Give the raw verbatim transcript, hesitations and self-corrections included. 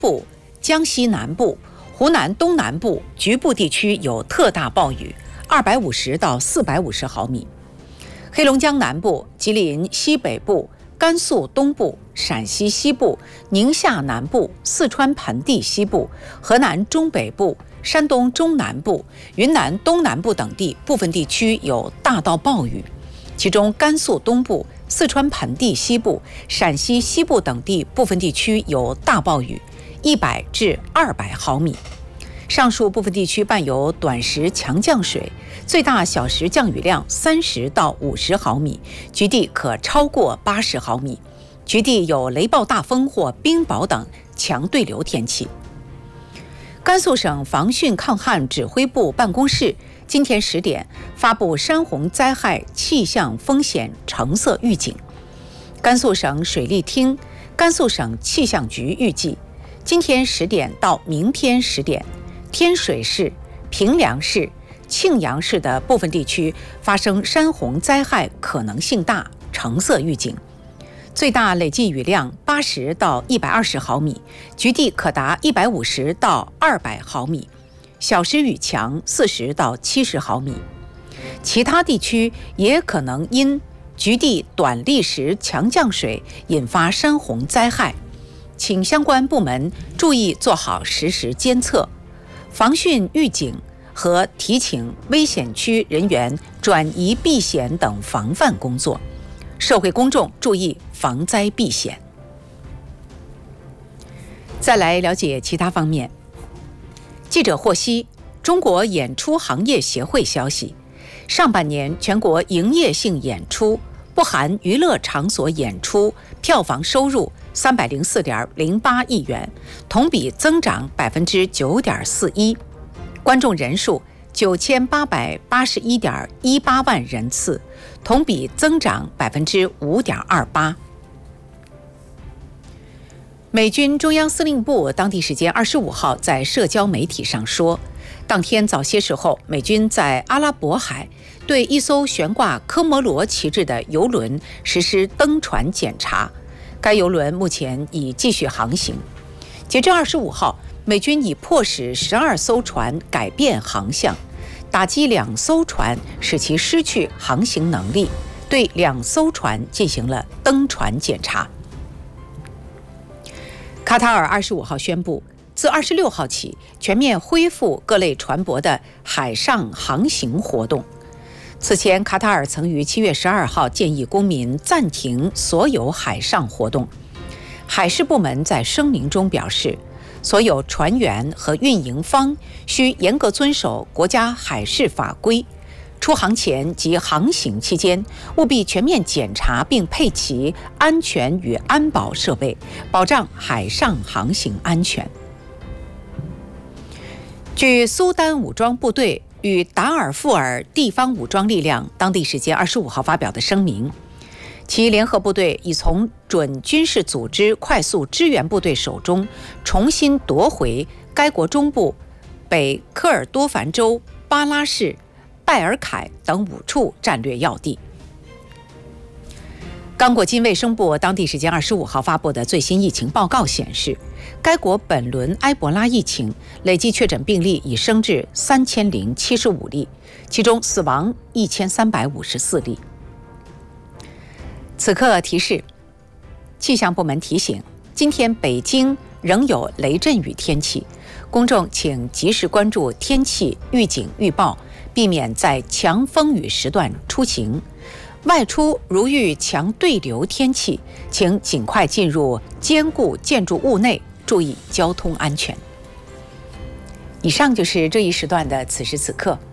部、江西南部、湖南东南部局部地区有特大暴雨，二百五十到四百五十毫米。黑龙江南部、吉林西北部、甘肃东部、陕西西部、宁夏南部、四川盆地西部、河南中北部、山东中南部、云南东南部等地部分地区有大到暴雨，其中甘肃东部、四川盆地西部、陕西西部等地部分地区有大暴雨，一百至二百毫米。上述部分地区伴有短时强降水，最大小时降雨量三十到五十毫米，局地可超过八十毫米，局地有雷暴大风或冰雹等强对流天气。甘肃省防汛抗旱指挥部办公室今天十点发布山洪灾害气象风险橙色预警。甘肃省水利厅、甘肃省气象局预计，今天十点到明天十点，天水市、平凉市、庆阳市的部分地区发生山洪灾害可能性大，橙色预警。最大累计雨量八十到一百二十毫米，局地可达一百五十到二百毫米，小时雨强四十到七十毫米。其他地区也可能因局地短历时强降水引发山洪灾害，请相关部门注意做好实时监测、防汛预警和提醒危险区人员转移避险等防范工作。社会公众注意防灾避险。再来了解其他方面。记者获悉，中国演出行业协会消息，上半年全国营业性演出不含娱乐场所演出票房收入三百零四点零八亿元，同比增长百分之九点四一，观众人数九千八百八十一点一八万人次，同比增长百分之五点二八。美军中央司令部当地时间二十五号在社交媒体上说，当天早些时候，美军在阿拉伯海对一艘悬挂科摩罗旗帜的油轮实施登船检查，该油轮目前已继续航行。截至二十五号，美军已迫使十二艘船改变航向，打击两艘船，使其失去航行能力，对两艘船进行了登船检查。卡塔尔二十五号宣布，自二十六号起全面恢复各类船舶的海上航行活动。此前，卡塔尔曾于七月十二号建议公民暂停所有海上活动。海事部门在声明中表示，所有船员和运营方需严格遵守国家海事法规，出航前及航行期间务必全面检查并配齐安全与安保设备，保障海上航行安全。据苏丹武装部队与达尔富尔地方武装力量当地时间二十五号发表的声明，其联合部队已从准军事组织快速支援部队手中重新夺回该国中部北科尔多凡州巴拉市、拜尔凯等五处战略要地。刚果金卫生部当地时间二十五号发布的最新疫情报告显示，该国本轮埃博拉疫情累计确诊病例已升至三千零七十五例，其中死亡一千三百五十四例。此刻提示，气象部门提醒，今天北京仍有雷阵雨天气，公众请及时关注天气预警预报，避免在强风雨时段出行。外出如遇强对流天气，请尽快进入坚固建筑物内，注意交通安全。以上就是这一时段的此时此刻。